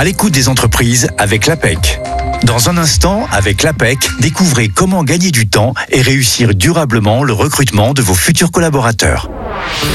à l'écoute des entreprises avec l'APEC. Dans un instant, avec l'APEC, découvrez comment gagner du temps et réussir durablement le recrutement de vos futurs collaborateurs.